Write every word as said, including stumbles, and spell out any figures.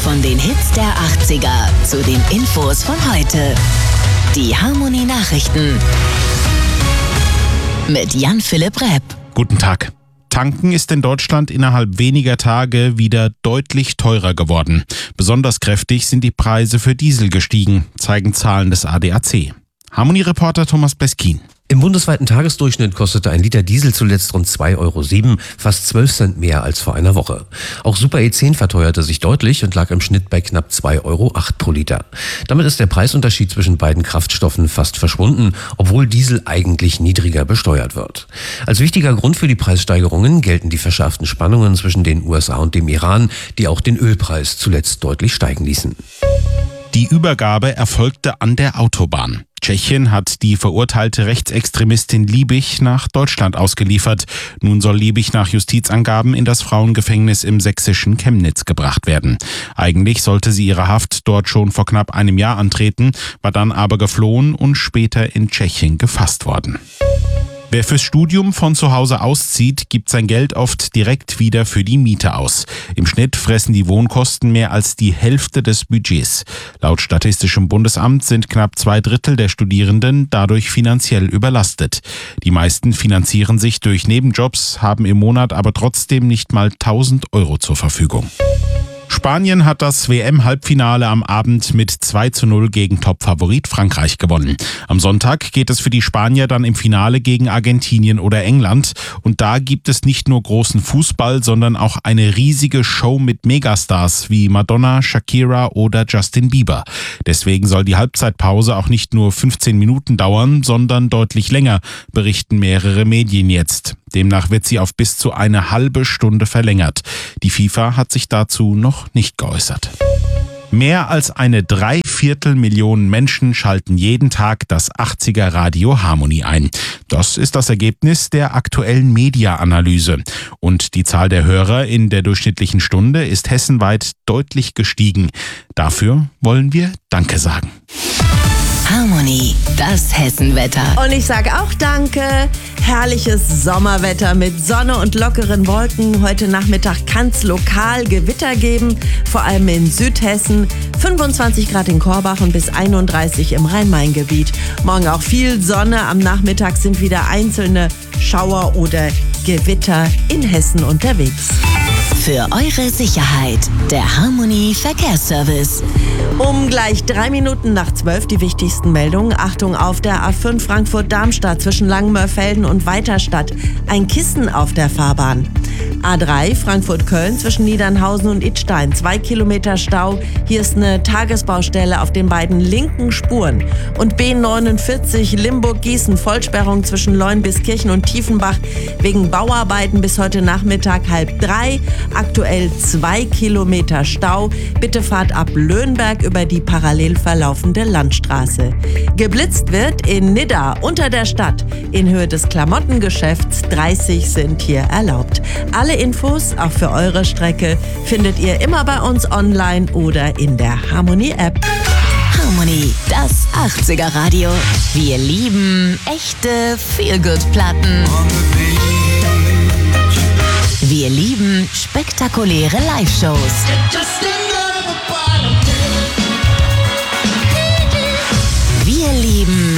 Von den Hits der achtziger zu den Infos von heute. Die Harmony Nachrichten mit Jan-Philipp Repp. Guten Tag. Tanken ist in Deutschland innerhalb weniger Tage wieder deutlich teurer geworden. Besonders kräftig sind die Preise für Diesel gestiegen, zeigen Zahlen des A D A C. Harmony-Reporter Thomas Beskin. Im bundesweiten Tagesdurchschnitt kostete ein Liter Diesel zuletzt rund zwei Euro sieben, fast zwölf Cent mehr als vor einer Woche. Auch Super E zehn verteuerte sich deutlich und lag im Schnitt bei knapp zwei Euro acht pro Liter. Damit ist der Preisunterschied zwischen beiden Kraftstoffen fast verschwunden, obwohl Diesel eigentlich niedriger besteuert wird. Als wichtiger Grund für die Preissteigerungen gelten die verschärften Spannungen zwischen den U S A und dem Iran, die auch den Ölpreis zuletzt deutlich steigen ließen. Die Übergabe erfolgte an der Autobahn. Tschechien hat die verurteilte Rechtsextremistin Liebig nach Deutschland ausgeliefert. Nun soll Liebig nach Justizangaben in das Frauengefängnis im sächsischen Chemnitz gebracht werden. Eigentlich sollte sie ihre Haft dort schon vor knapp einem Jahr antreten, war dann aber geflohen und später in Tschechien gefasst worden. Wer fürs Studium von zu Hause auszieht, gibt sein Geld oft direkt wieder für die Miete aus. Im Schnitt fressen die Wohnkosten mehr als die Hälfte des Budgets. Laut Statistischem Bundesamt sind knapp zwei Drittel der Studierenden dadurch finanziell überlastet. Die meisten finanzieren sich durch Nebenjobs, haben im Monat aber trotzdem nicht mal tausend Euro zur Verfügung. Spanien hat das W M-Halbfinale am Abend mit zwei zu null gegen Topfavorit Frankreich gewonnen. Am Sonntag geht es für die Spanier dann im Finale gegen Argentinien oder England. Und da gibt es nicht nur großen Fußball, sondern auch eine riesige Show mit Megastars wie Madonna, Shakira oder Justin Bieber. Deswegen soll die Halbzeitpause auch nicht nur fünfzehn Minuten dauern, sondern deutlich länger, berichten mehrere Medien jetzt. Demnach wird sie auf bis zu eine halbe Stunde verlängert. Die FIFA hat sich dazu noch nicht geäußert. Mehr als eine Dreiviertelmillion Menschen schalten jeden Tag das achtziger Radio Harmony ein. Das ist das Ergebnis der aktuellen Media-Analyse. Und die Zahl der Hörer in der durchschnittlichen Stunde ist hessenweit deutlich gestiegen. Dafür wollen wir Danke sagen. Harmony, das Hessenwetter. Und ich sage auch Danke. Herrliches Sommerwetter mit Sonne und lockeren Wolken. Heute Nachmittag kann es lokal Gewitter geben, vor allem in Südhessen. fünfundzwanzig Grad in Korbach und bis einunddreißig im Rhein-Main-Gebiet. Morgen auch viel Sonne. Am Nachmittag sind wieder einzelne Schauer oder Gewitter in Hessen unterwegs. Für eure Sicherheit, der Harmony Verkehrsservice. Um gleich drei Minuten nach zwölf die wichtigsten Meldungen. Achtung auf der A fünf Frankfurt-Darmstadt zwischen Langenmörfelden und Weiterstadt. Ein Kissen auf der Fahrbahn. A drei Frankfurt-Köln zwischen Niedernhausen und Idstein. Zwei Kilometer Stau. Hier ist eine Tagesbaustelle auf den beiden linken Spuren. Und B neunundvierzig Limburg-Gießen. Vollsperrung zwischen Leunbiskirchen und Tiefenbach wegen Bauarbeiten bis heute Nachmittag halb drei. Aktuell zwei Kilometer Stau. Bitte fahrt ab Löhnberg über die parallel verlaufende Landstraße. Geblitzt wird in Nidda unter der Stadt. In Höhe des Klamottengeschäfts dreißig sind hier erlaubt. Alle Infos, auch für eure Strecke, findet ihr immer bei uns online oder in der Harmony-App. Harmony, das achtziger Radio. Wir lieben echte Feel-Good-Platten. Wir lieben spektakuläre Live-Shows. Wir lieben